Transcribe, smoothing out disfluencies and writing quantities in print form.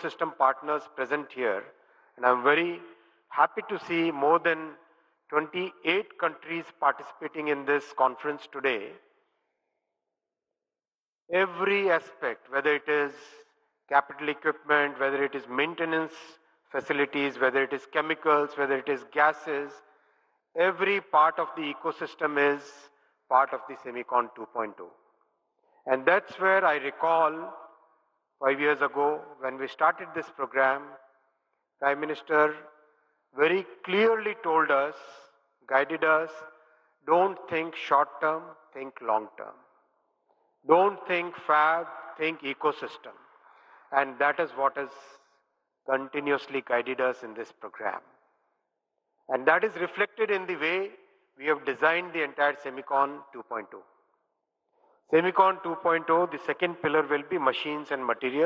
ecosystem partners present here, and I'm very happy to see more than 28 countries participating in this conference today. Every aspect, whether it is capital equipment, whether it is maintenance facilities, whether it is chemicals, whether it is gases, every part of the ecosystem is part of the Semicon 2.0. And that's where I recall 5 years ago when we started this program, Prime Minister very clearly told us, guided us, don't think short term, think long term. Don't think fab, think ecosystem. And that is what has continuously guided us in this program. And that is reflected in the way we have designed the entire Semicon 2.0. Semicon 2.0, the second pillar will be machines and materials.